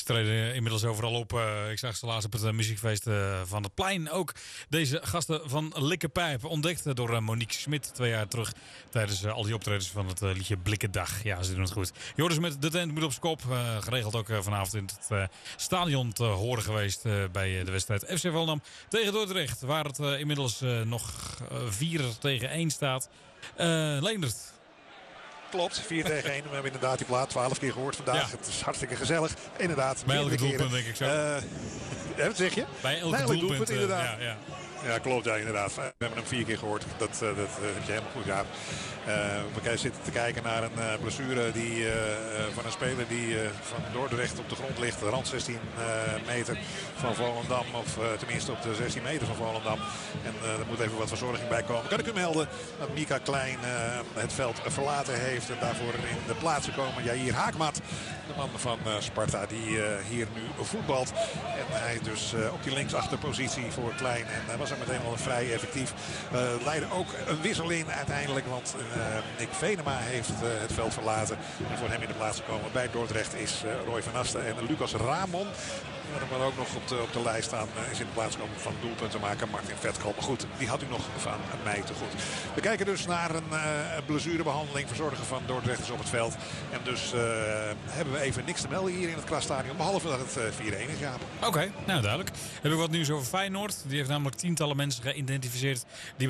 Ze treden inmiddels overal op. Ik zag ze laatst op het muziekfeest van het Plein. Ook deze gasten van Likkerpijp. Ontdekt door Monique Smit 2 jaar terug. Tijdens al die optredens van het liedje Blikkendag. Ja, ze doen het goed. Joris met De Tent Moet op z'n Kop. Geregeld ook vanavond in het stadion te horen geweest. Bij de wedstrijd FC Volendam tegen Dordrecht. Waar het inmiddels nog 4-1 staat. Leendert. Klopt, 4-1. We hebben inderdaad die plaat 12 keer gehoord vandaag. Ja. Het is hartstikke gezellig. Inderdaad. Bij elke doelpunt denk ik zo. Wat zeg je? Bij elke doelpunt inderdaad. Ja, klopt. Ja, inderdaad. We hebben hem 4 keer gehoord. Dat heb je helemaal goed gedaan. We zitten te kijken naar een blessure van een speler die van Dordrecht op de grond ligt. De rand 16 meter van Volendam. Of tenminste op de 16 meter van Volendam. En er moet even wat verzorging bij komen. Kan ik u melden dat Mika Klein het veld verlaten heeft. En daarvoor in de plaats gekomen Jair Haakmat. De man van Sparta die hier nu voetbalt. En hij dus op die linksachterpositie voor Klein. En hij was er meteen al vrij effectief. Leidde ook een wissel in uiteindelijk. Want Nick Venema heeft het veld verlaten. En voor hem in de plaats gekomen bij Dordrecht is Roy van Asten en Lucas Ramon. Die maar ook nog op de lijst staan. Is in de plaats gekomen van doelpunten maken Martin Vetkool. Maar goed, die had u nog van mij te goed. We kijken dus naar een blessurebehandeling. Verzorger van Dordrecht is op het veld. En dus hebben we even niks te melden hier in het Krasstadion. Behalve dat het 4-1 is, Jaap. Oké, nou duidelijk. Heb ik wat nieuws over Feyenoord. Die heeft namelijk tientallen mensen geïdentificeerd die